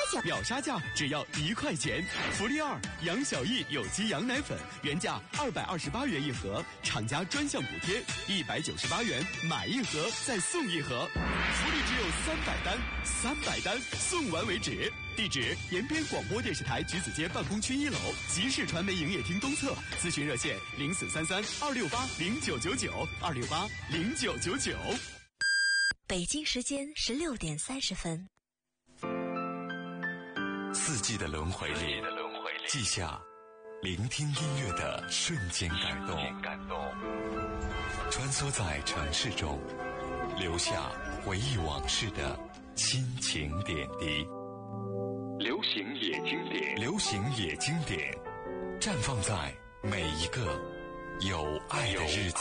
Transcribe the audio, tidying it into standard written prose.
价， 秒杀价只要1块钱。福利2，杨小艺有机羊奶粉原价228元一盒，厂家专项补贴198元，买一盒再送一盒，福利只有300单，300单送完为止。地址：延边广播电视台橘子街办公区1楼，集市传媒营业厅东侧。咨询热线：0433-268-0999，268-0999。 北京时间16点30分。 四季的轮回里，记下聆听音乐的瞬间感动，穿梭在城市中，留下回忆往事的亲情点滴。流行也经典，流行也经典，绽放在每一个有爱的日子。